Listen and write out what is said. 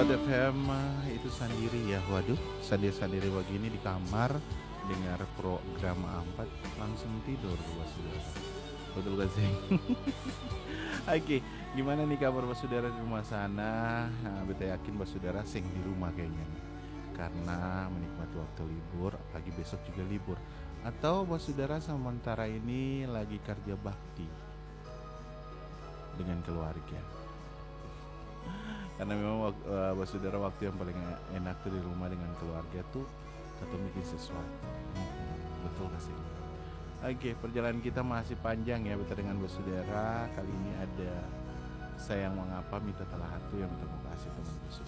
Sahabat FM itu sendiri ya. Waduh, sendiri begini di kamar dengar program A4 langsung tidur Bapak Saudara. Betul gak sih? Oke, gimana nih kabar Bapak Saudara di rumah sana? Nah, beta yakin Bapak Saudara sing di rumah kayaknya nih. Karena menikmati waktu libur, apalagi besok juga libur. Atau Bapak Saudara sementara ini lagi kerja bakti dengan keluarga. Karena memang saudara waktu yang paling enak tuh di rumah dengan keluarga tuh atau bikin sesuatu. Betul gak sih? Oke, perjalanan kita masih panjang ya betul dengan saudara. Kali ini ada sayang mengapa minta telah hatu yang minta kasih teman Yesus.